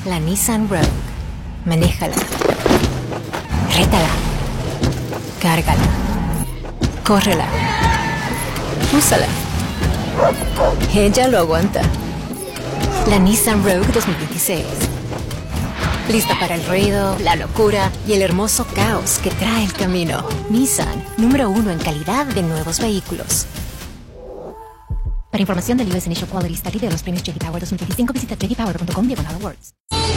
la Nissan Rogue. Manéjala. Rétala. Cárgala. Córrela. Úsala. Ella lo aguanta. La Nissan Rogue 2026. Lista para el ruido, la locura y el hermoso caos que trae el camino. Nissan, número 1 en calidad de nuevos vehículos. Para información del US Initial Quality Study de los premios J.D. Power 2025, visita jdpower.com/awards.